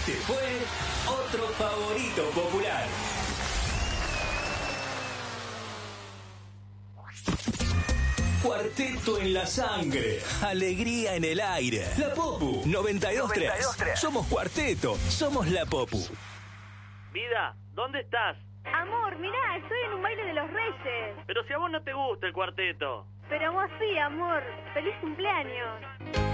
Este fue otro favorito popular. Cuarteto en la sangre, alegría en el aire. La Popu 92.3. Somos Cuarteto, somos la Popu. Vida, ¿dónde estás? Amor, mirá, estoy en un baile de los Reyes. Pero si a vos no te gusta el cuarteto. Pero a vos sí, amor. ¡Feliz cumpleaños!